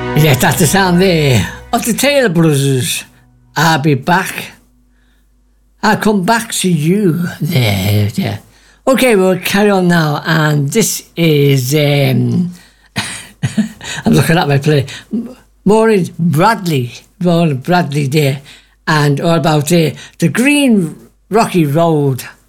Yeah, that's the sound there of the Taylor Brothers. I'll be back. I'll come back to you. There. Okay, we'll carry on now. And this is... I'm looking at my play. Maureen Bradley there. And all about the Green Rocky Road